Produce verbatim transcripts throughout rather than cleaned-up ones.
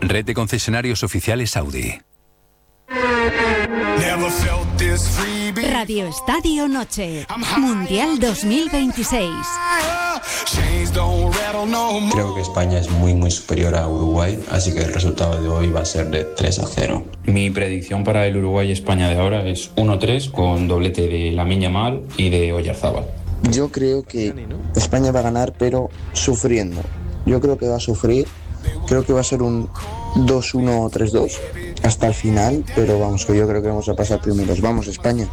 Red de concesionarios oficiales Audi. Radio Estadio Noche, Mundial dos mil veintiséis. Creo que España es muy muy superior a Uruguay, así que el resultado de hoy va a ser de tres a cero. Mi predicción para el Uruguay-España de ahora es uno tres con doblete de Lamine Yamal y de Oyarzábal. Yo creo que España va a ganar, pero sufriendo. Yo creo que va a sufrir. Creo que va a ser un dos uno o tres dos hasta el final, pero vamos, que yo creo que vamos a pasar primeros. Vamos, España.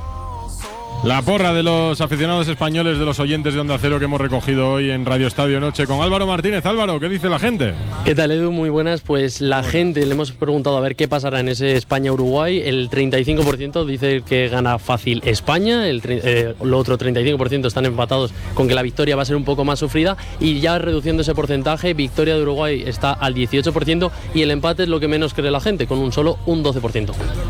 La porra de los aficionados españoles, de los oyentes de Onda Cero que hemos recogido hoy en Radio Estadio Noche con Álvaro Martínez. Álvaro, ¿qué dice la gente? ¿Qué tal, Edu? Muy buenas. Pues la bueno. gente, le hemos preguntado a ver qué pasará en ese España-Uruguay. El treinta y cinco por ciento dice que gana fácil España, el eh, lo otro treinta y cinco por ciento están empatados con que la victoria va a ser un poco más sufrida, y ya reduciendo ese porcentaje, victoria de Uruguay está al dieciocho por ciento y el empate es lo que menos cree la gente, con un solo un doce por ciento.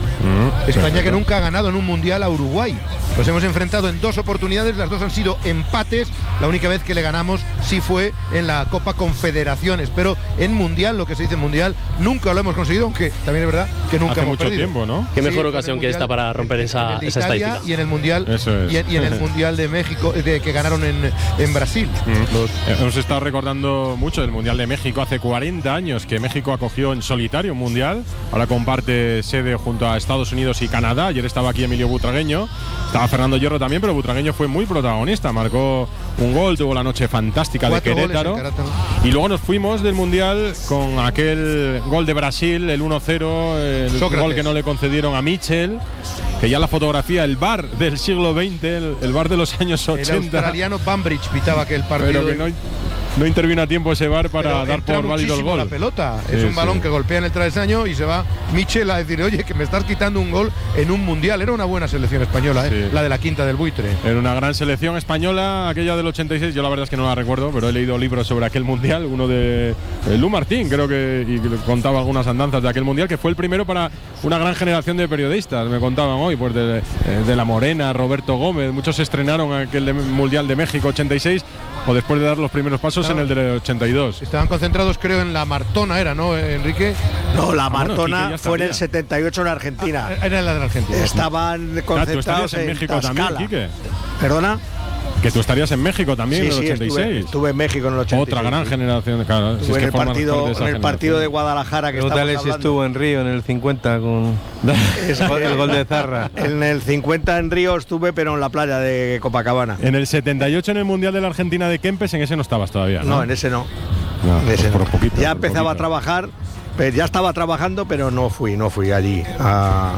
Mm, España, que nunca ha ganado en un Mundial a Uruguay. Los hemos enfrentado en dos oportunidades, las dos han sido empates. La única vez que le ganamos sí fue en la Copa Confederaciones, pero en Mundial, lo que se dice Mundial, nunca lo hemos conseguido, aunque también es verdad que nunca Hace hemos mucho perdido. tiempo, ¿no? Qué mejor sí, ocasión que esta para romper esa, en esa Italia estadística. Y en el Mundial, es. y, en, y en el Mundial de México, de, que ganaron en, en Brasil. Mm. Los, hemos estado recordando mucho del Mundial de México. Hace cuarenta años que México acogió en solitario un Mundial. Ahora comparte sede junto a Estados Unidos y Canadá. Ayer estaba aquí Emilio Butragueño, estaba Fernando Hierro también, pero Butragueño fue muy protagonista, marcó un gol, tuvo la noche fantástica de Querétaro, y luego nos fuimos del Mundial con aquel gol de Brasil, el uno cero, el Sócrates. Gol que no le concedieron a Michel, que ya la fotografía, el V A R del siglo veinte, el, el V A R de los años ochenta. El australiano Bambridge pitaba aquel partido. Pero que no, no intervino a tiempo ese V A R para Pero dar por válido el gol. La pelota es sí, un balón sí. que golpea en el travesaño y se va Michel a decir, oye, que me estás quitando un gol en un Mundial. Era una buena selección española, ¿eh? Sí. La de la Quinta del Buitre. Era una gran selección española, aquella del ochenta y seis. Yo la verdad es que no la recuerdo, pero he leído libros sobre aquel Mundial, uno de Lu Martín, creo que, y que contaba algunas andanzas de aquel Mundial, que fue el primero para una gran generación de periodistas, me contaban hoy, pues de, de La Morena, Roberto Gómez, muchos se estrenaron aquel de Mundial de México ochenta y seis, o después de dar los primeros pasos claro. en el de ochenta y dos. Estaban concentrados, creo, en la Martona, ¿era, no, Enrique? No, la ah, Martona bueno, fue en el setenta y ocho en Argentina. Ah, era la de Argentina. Estaban concentrados en, en México Tlaxcala. También, Quique. ¿Perdona? Que tú estarías en México también sí, en el sí, ochenta y seis. Estuve, estuve en México en el ochenta y seis. Otra gran sí. generación, claro. Si es en que el partido, de en el partido de Guadalajara que estamos hablando. Si estuvo en Río en el cincuenta con es el, el gol de Zarra. En el cincuenta en Río estuve, pero en la playa de Copacabana. En el setenta y ocho en el Mundial de la Argentina de Kempes, en ese no estabas todavía, ¿no? No, en ese no. No, en ese por no. Poquito, ya por empezaba poquito. a trabajar, pero ya estaba trabajando, pero no fui, no fui allí a...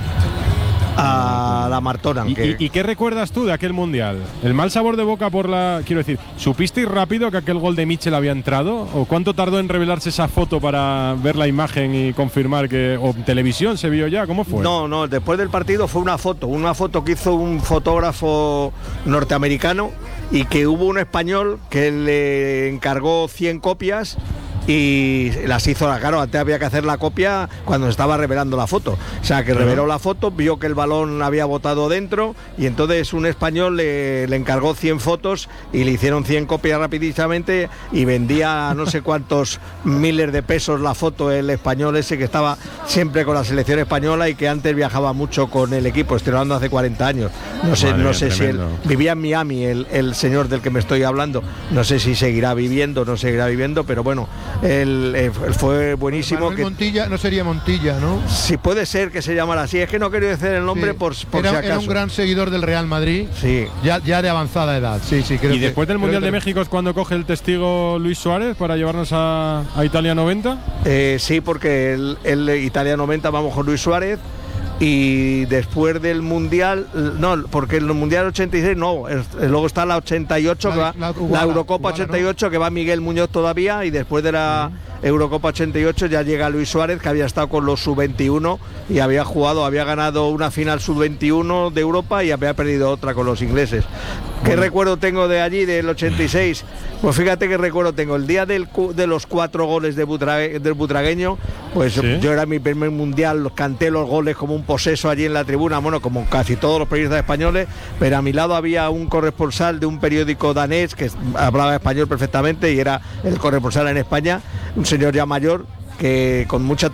a la Martona. ¿Y, que... y, ¿Y qué recuerdas tú de aquel Mundial? ¿El mal sabor de boca por la... Quiero decir, ¿supisteis rápido que aquel gol de Michel había entrado? ¿O cuánto tardó en revelarse esa foto para ver la imagen y confirmar que... ¿O televisión se vio ya? ¿Cómo fue? No, no, después del partido fue una foto, una foto que hizo un fotógrafo norteamericano y que hubo un español que le encargó cien copias y las hizo, claro, antes había que hacer la copia cuando estaba revelando la foto, o sea que reveló la foto, vio que el balón había botado dentro y entonces un español le, le encargó cien fotos y le hicieron cien copias rapidísimamente y vendía no sé cuántos miles de pesos la foto, el español ese que estaba siempre con la selección española y que antes viajaba mucho con el equipo, estoy hablando hace cuarenta años, no sé, no sé si él vivía en Miami, el, el señor del que me estoy hablando, no sé si seguirá viviendo, no seguirá viviendo, pero bueno, Él, él fue buenísimo. Manuel que, Montilla, no sería Montilla, ¿no? Sí, puede ser que se llamara así. Es que no quería decir el nombre sí. por, por era, si acaso. Era un gran seguidor del Real Madrid. Sí. Ya, ya de avanzada edad. Sí, sí. Creo y que, después del Mundial que... de México es cuando coge el testigo Luis Suárez para llevarnos a, a Italia noventa. Eh, sí, porque el, el Italia noventa vamos con Luis Suárez. Y después del Mundial, no, porque el Mundial ochenta y seis no, es, luego está la ochenta y ocho, la, que va, la, Ugala, la Eurocopa Ugala, ochenta y ocho, ¿no? Que va Miguel Muñoz todavía, y después de la uh-huh. Eurocopa ochenta y ocho ya llega Luis Suárez, que había estado con los sub veintiuno y había jugado, había ganado una final sub veintiuno de Europa y había perdido otra con los ingleses. ¿Qué bueno. recuerdo tengo de allí, del ochenta y seis? Pues fíjate qué recuerdo tengo. El día del, de los cuatro goles de Butrague, del butragueño, pues ¿sí? Yo era mi primer mundial, canté los goles como un poseso allí en la tribuna, bueno, como casi todos los periodistas españoles, pero a mi lado había un corresponsal de un periódico danés que hablaba español perfectamente y era el corresponsal en España, un señor ya mayor que con mucha